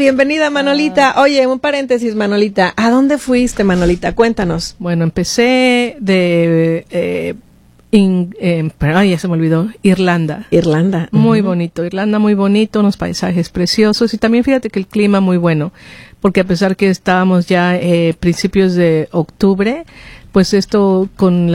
bienvenida Manolita. Oye, un paréntesis, Manolita. ¿A dónde fuiste, Manolita? Cuéntanos. Bueno, empecé ya se me olvidó, Irlanda. Irlanda. Muy bonito, Irlanda muy bonito, unos paisajes preciosos y también fíjate que el clima muy bueno, porque a pesar que estábamos ya principios de octubre, pues esto con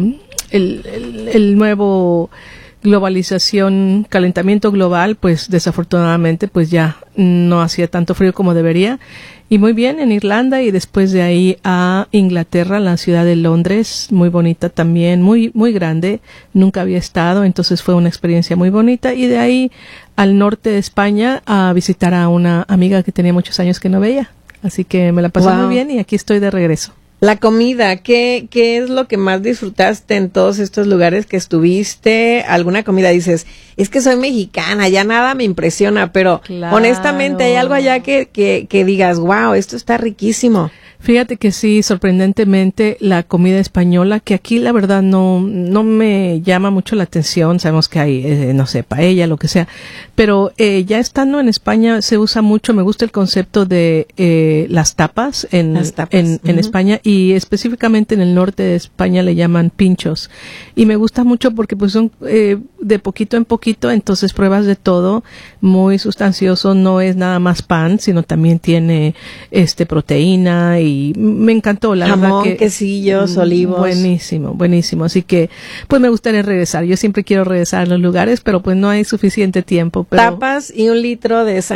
el nuevo globalización, calentamiento global, pues desafortunadamente pues ya no hacía tanto frío como debería. Y muy bien en Irlanda y después de ahí a Inglaterra, la ciudad de Londres, muy bonita también, muy muy grande, nunca había estado, entonces fue una experiencia muy bonita y de ahí al norte de España a visitar a una amiga que tenía muchos años que no veía. Así que me la pasé muy bien y aquí estoy de regreso. La comida, ¿qué es lo que más disfrutaste en todos estos lugares que estuviste? ¿Alguna comida dices, es que soy mexicana, ya nada me impresiona, pero claro, honestamente hay algo allá que digas, wow, esto está riquísimo? Fíjate que sí, sorprendentemente la comida española, que aquí la verdad no me llama mucho la atención, sabemos que hay, no sé, paella, lo que sea, pero ya estando en España se usa mucho, me gusta el concepto de las tapas en España y específicamente en el norte de España le llaman pinchos y me gusta mucho porque pues son de poquito en poquito, entonces pruebas de todo, muy sustancioso, no es nada más pan, sino también tiene proteína y me encantó, la verdad que quesillos, olivos. Buenísimo, así que pues me gustaría regresar, yo siempre quiero regresar a los lugares, pero pues no hay suficiente tiempo. Pero tapas y 1 litro de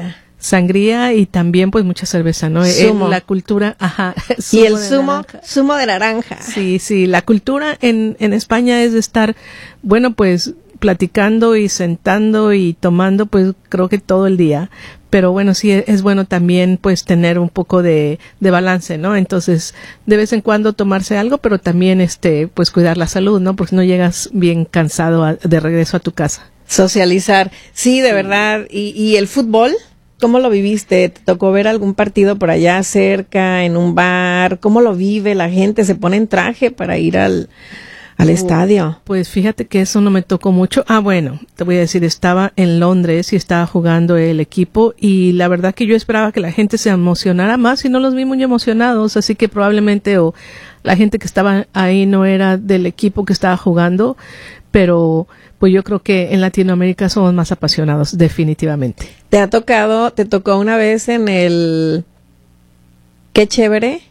sangría y también pues mucha cerveza, ¿no? La cultura, y el zumo de naranja. Sí, la cultura en España es de estar, bueno, pues platicando y sentando y tomando, pues creo que todo el día. Pero bueno, sí es bueno también pues tener un poco de balance, ¿no? Entonces, de vez en cuando tomarse algo, pero también pues cuidar la salud, ¿no? Porque no llegas bien cansado de regreso a tu casa. Socializar. Sí, de verdad. ¿Y el fútbol? ¿Cómo lo viviste? ¿Te tocó ver algún partido por allá cerca, en un bar? ¿Cómo lo vive la gente? ¿Se pone en traje para ir al estadio? Pues fíjate que eso no me tocó mucho. Bueno, te voy a decir, estaba en Londres y estaba jugando el equipo y la verdad que yo esperaba que la gente se emocionara más y no los vi muy emocionados, así que probablemente la gente que estaba ahí no era del equipo que estaba jugando, pero pues yo creo que en Latinoamérica somos más apasionados, definitivamente. ¿Te tocó una vez en el Qué Chévere?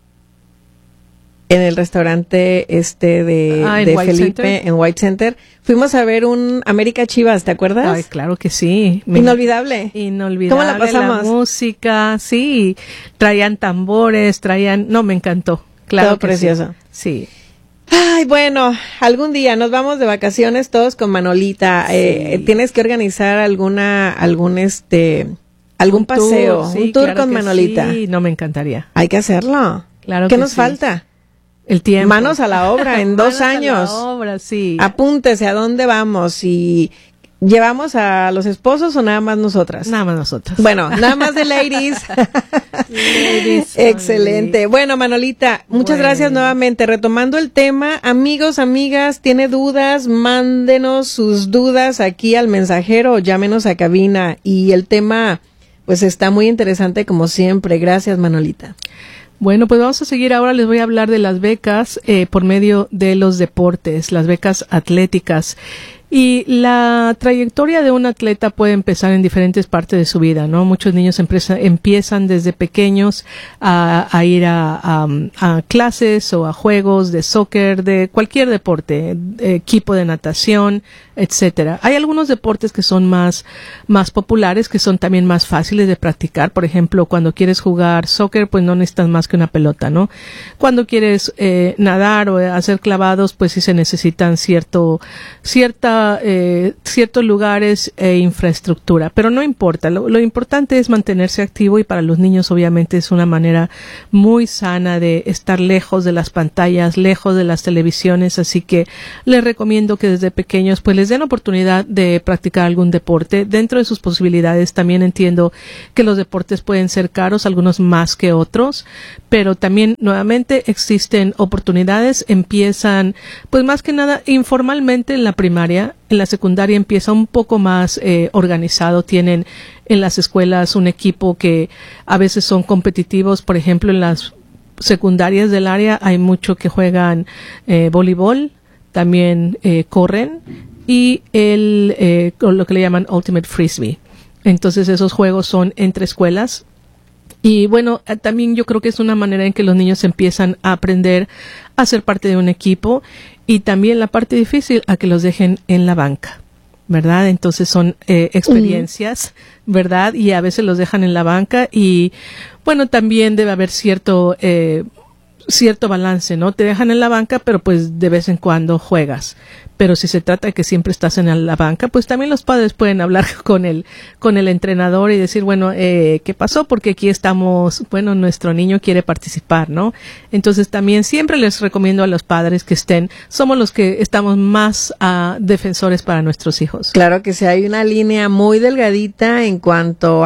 En el restaurante de Felipe, en White Center. Fuimos a ver un América Chivas, ¿te acuerdas? Ay, claro que sí. Inolvidable. ¿Cómo la pasamos? La música, sí. Traían tambores, no, me encantó. Claro. Todo que precioso. Sí. Ay, bueno, algún día nos vamos de vacaciones todos con Manolita. Sí. Tienes que organizar algún paseo, un tour con Manolita. Sí, no, me encantaría. Hay que hacerlo. Claro ¿Qué nos falta? El tiempo. Manos a la obra, en 2 años. A la obra, sí. Apúntese a dónde vamos y ¿llevamos a los esposos o nada más nosotras? Nada más nosotras. Bueno, nada más de ladies. Ladies. Excelente. Bueno, Manolita, muchas gracias nuevamente. Retomando el tema, amigos, amigas, ¿tiene dudas? Mándenos sus dudas aquí al mensajero o llámenos a cabina. Y el tema, pues está muy interesante como siempre. Gracias, Manolita. Bueno, pues vamos a seguir ahora. Les voy a hablar de las becas por medio de los deportes, las becas atléticas. Y la trayectoria de un atleta puede empezar en diferentes partes de su vida, ¿no? Muchos niños empiezan desde pequeños a ir a clases o a juegos de soccer, de cualquier deporte, equipo de natación, etcétera. Hay algunos deportes que son más populares, que son también más fáciles de practicar. Por ejemplo, cuando quieres jugar soccer, pues no necesitas más que una pelota, ¿no? Cuando quieres nadar o hacer clavados, pues sí se necesitan ciertos lugares e infraestructura, pero no importa, lo importante es mantenerse activo y para los niños obviamente es una manera muy sana de estar lejos de las pantallas, lejos de las televisiones, así que les recomiendo que desde pequeños pues les den oportunidad de practicar algún deporte dentro de sus posibilidades. También entiendo que los deportes pueden ser caros, algunos más que otros, pero también nuevamente existen oportunidades, empiezan pues más que nada informalmente en la primaria, primaria. En la secundaria empieza un poco más organizado. Tienen en las escuelas un equipo que a veces son competitivos. Por ejemplo, en las secundarias del área hay mucho que juegan voleibol, también corren y lo que le llaman Ultimate Frisbee. Entonces esos juegos son entre escuelas. Y bueno, también yo creo que es una manera en que los niños empiezan a aprender a ser parte de un equipo, y también la parte difícil, a que los dejen en la banca, ¿verdad? Entonces son experiencias, ¿verdad? Y a veces los dejan en la banca, y bueno, también debe haber cierto balance, ¿no? Te dejan en la banca, pero pues de vez en cuando juegas. Pero si se trata de que siempre estás en la banca, pues también los padres pueden hablar con el entrenador y decir, bueno, ¿qué pasó? Porque aquí estamos, bueno, nuestro niño quiere participar, ¿no? Entonces también siempre les recomiendo a los padres que somos los que estamos más defensores para nuestros hijos. Claro que sí, hay una línea muy delgadita en cuanto,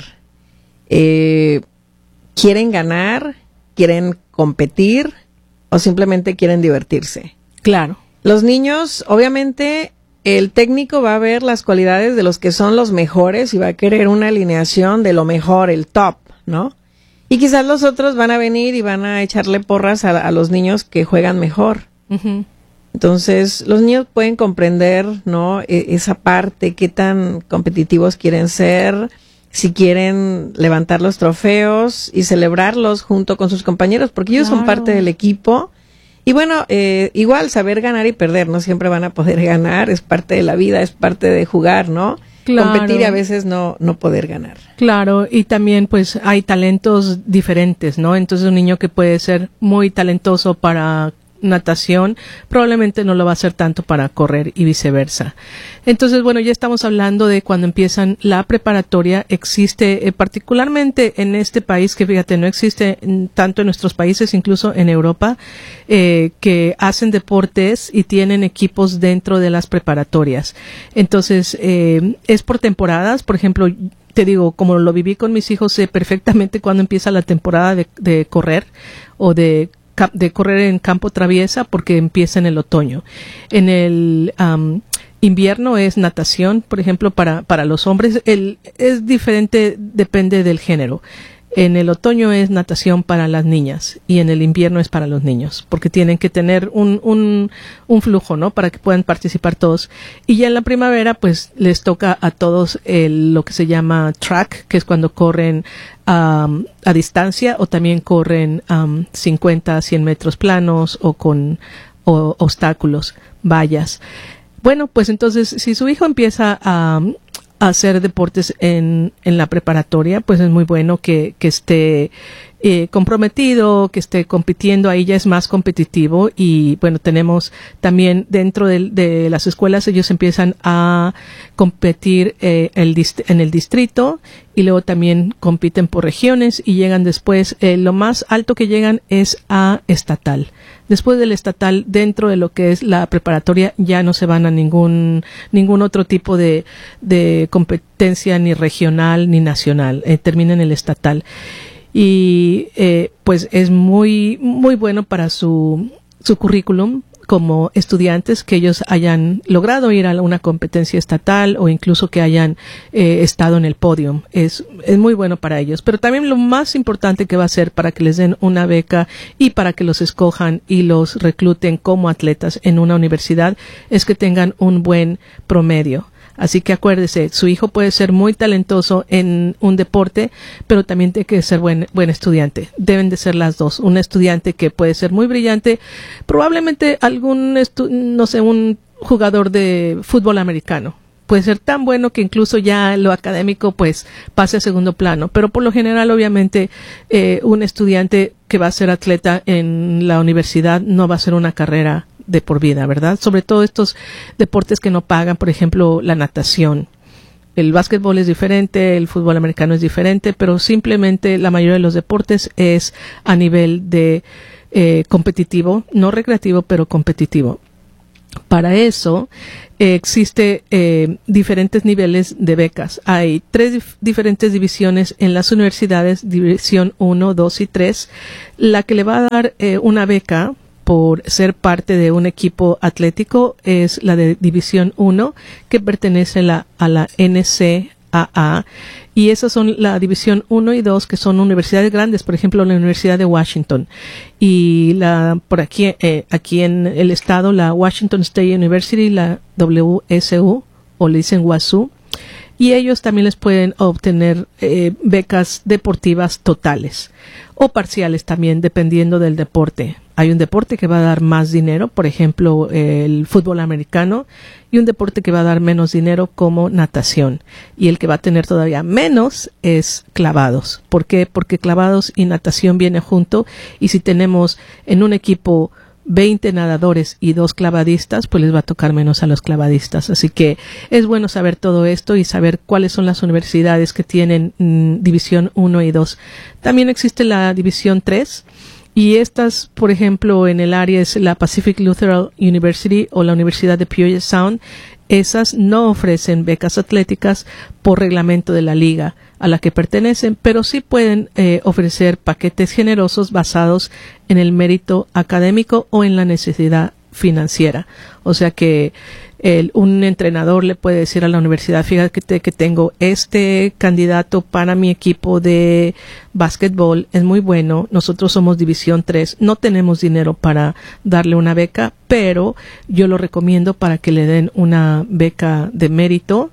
¿quieren ganar? ¿Quieren competir? ¿O simplemente quieren divertirse? Claro. Los niños, obviamente, el técnico va a ver las cualidades de los que son los mejores y va a querer una alineación de lo mejor, el top, ¿no? Y quizás los otros van a venir y van a echarle porras a los niños que juegan mejor. Uh-huh. Entonces, los niños pueden comprender, ¿no? Esa parte, qué tan competitivos quieren ser, si quieren levantar los trofeos y celebrarlos junto con sus compañeros, porque ellos son parte del equipo. Y bueno, igual saber ganar y perder, no siempre van a poder ganar, es parte de la vida, es parte de jugar, ¿no? Claro. Competir y a veces no poder ganar. Claro, y también pues hay talentos diferentes, ¿no? Entonces un niño que puede ser muy talentoso para natación, probablemente no lo va a hacer tanto para correr y viceversa. Entonces, bueno, ya estamos hablando de cuando empiezan la preparatoria. Existe, particularmente en este país, que fíjate, no existe tanto en nuestros países, incluso en Europa, que hacen deportes y tienen equipos dentro de las preparatorias. Entonces, es por temporadas. Por ejemplo, te digo, como lo viví con mis hijos, sé perfectamente cuándo empieza la temporada de correr o de correr en campo traviesa, porque empieza en el otoño. En el invierno es natación, por ejemplo, para los hombres. Es diferente, depende del género. En el otoño es natación para las niñas y en el invierno es para los niños, porque tienen que tener un flujo, ¿no? Para que puedan participar todos. Y ya en la primavera, pues les toca a todos lo que se llama track, que es cuando corren a distancia, o también corren 50 a 100 metros planos o con obstáculos, vallas. Bueno, pues entonces, si su hijo empieza a hacer deportes en la preparatoria, pues es muy bueno que esté comprometido, que esté compitiendo. Ahí ya es más competitivo. Y bueno, tenemos también dentro de las escuelas, ellos empiezan a competir en el distrito, y luego también compiten por regiones y llegan después, lo más alto que llegan es a estatal. Después del estatal, dentro de lo que es la preparatoria, ya no se van a ningún otro tipo de competencia, ni regional ni nacional. Terminan el estatal. Y pues es muy muy bueno para su currículum como estudiantes, que ellos hayan logrado ir a una competencia estatal o incluso que hayan estado en el podio. Es muy bueno para ellos. Pero también lo más importante que va a ser para que les den una beca y para que los escojan y los recluten como atletas en una universidad es que tengan un buen promedio. Así que acuérdese, su hijo puede ser muy talentoso en un deporte, pero también tiene que ser buen estudiante. Deben de ser las dos. Un estudiante que puede ser muy brillante, probablemente un jugador de fútbol americano. Puede ser tan bueno que incluso ya lo académico pues pase a segundo plano. Pero por lo general, obviamente, un estudiante que va a ser atleta en la universidad no va a ser una carrera de por vida, ¿verdad? Sobre todo estos deportes que no pagan, por ejemplo, la natación. El básquetbol es diferente, el fútbol americano es diferente, pero simplemente la mayoría de los deportes es a nivel de competitivo, no recreativo, pero competitivo. Para eso existe diferentes niveles de becas. Hay 3 diferentes divisiones en las universidades, división 1, 2 y 3. La que le va a dar una beca por ser parte de un equipo atlético es la de División 1, que pertenece a la NCAA, y esas son la División 1 y 2, que son universidades grandes, por ejemplo, la Universidad de Washington, y por aquí en el estado, la Washington State University, la WSU, o le dicen WASU, y ellos también les pueden obtener becas deportivas totales o parciales también, dependiendo del deporte. Hay un deporte que va a dar más dinero, por ejemplo, el fútbol americano, y un deporte que va a dar menos dinero, como natación. Y el que va a tener todavía menos es clavados. ¿Por qué? Porque clavados y natación vienen junto, y si tenemos en un equipo 20 nadadores y 2 clavadistas, pues les va a tocar menos a los clavadistas. Así que es bueno saber todo esto y saber cuáles son las universidades que tienen División 1 y 2. También existe la División 3, y estas, por ejemplo, en el área es la Pacific Lutheran University o la Universidad de Puget Sound. Esas no ofrecen becas atléticas por reglamento de la liga a la que pertenecen, pero sí pueden ofrecer paquetes generosos basados en el mérito académico o en la necesidad financiera. O sea que un entrenador le puede decir a la universidad: fíjate que tengo este candidato para mi equipo de básquetbol, es muy bueno, nosotros somos División 3, no tenemos dinero para darle una beca, pero yo lo recomiendo para que le den una beca de mérito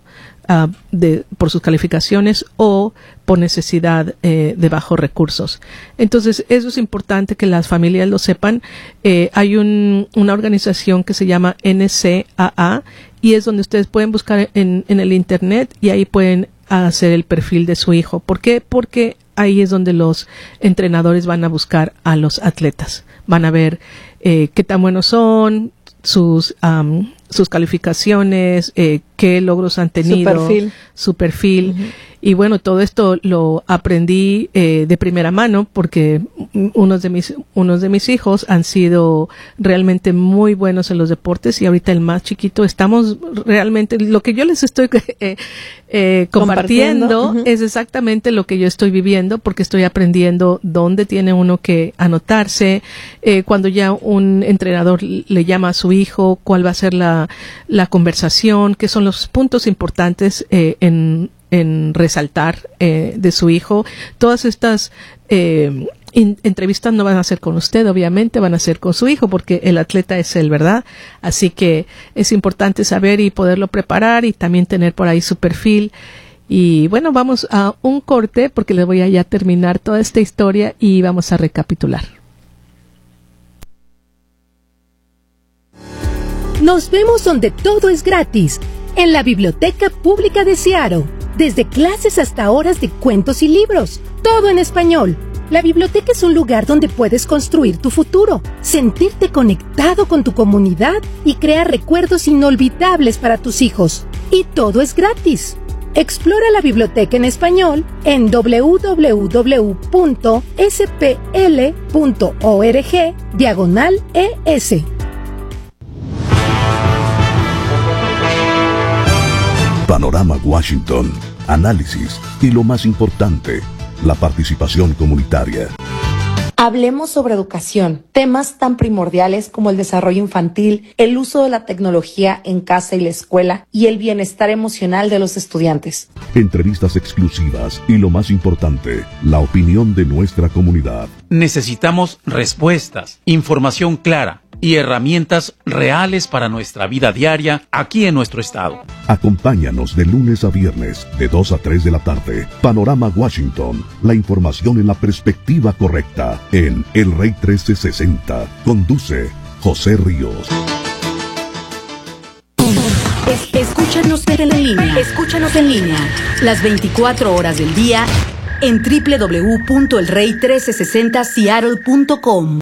por sus calificaciones o por necesidad de bajos recursos. Entonces, eso es importante que las familias lo sepan. Hay una organización que se llama NCAA, y es donde ustedes pueden buscar en el internet, y ahí pueden hacer el perfil de su hijo. ¿Por qué? Porque ahí es donde los entrenadores van a buscar a los atletas. Van a ver qué tan buenos son, sus calificaciones, qué logros han tenido, su perfil. Uh-huh. Y bueno, todo esto lo aprendí de primera mano, porque unos de mis hijos han sido realmente muy buenos en los deportes, y ahorita el más chiquito, estamos realmente, lo que yo les estoy compartiendo uh-huh. es exactamente lo que yo estoy viviendo, porque estoy aprendiendo dónde tiene uno que anotarse, cuando ya un entrenador le llama a su hijo, cuál va a ser la conversación, qué son los puntos importantes en resaltar de su hijo. Todas estas entrevistas no van a ser con usted, obviamente, van a ser con su hijo, porque el atleta es él, ¿verdad? Así que es importante saber y poderlo preparar, y también tener por ahí su perfil. Y bueno, vamos a un corte, porque les voy a ya terminar toda esta historia y vamos a recapitular. Nos vemos donde todo es gratis, en la Biblioteca Pública de Seattle. Desde clases hasta horas de cuentos y libros, todo en español. La biblioteca es un lugar donde puedes construir tu futuro, sentirte conectado con tu comunidad y crear recuerdos inolvidables para tus hijos. Y todo es gratis. Explora la biblioteca en español en www.spl.org/ES. Panorama Washington, análisis y lo más importante, la participación comunitaria. Hablemos sobre educación, temas tan primordiales como el desarrollo infantil, el uso de la tecnología en casa y la escuela y el bienestar emocional de los estudiantes. Entrevistas exclusivas y lo más importante, la opinión de nuestra comunidad. Necesitamos respuestas, información clara y herramientas reales para nuestra vida diaria aquí en nuestro estado. Acompáñanos de lunes a viernes, de 2 a 3 de la tarde. Panorama Washington, la información en la perspectiva correcta, en El Rey 1360. Conduce José Ríos. Escúchanos en línea, las 24 horas del día en www.elrey1360seattle.com.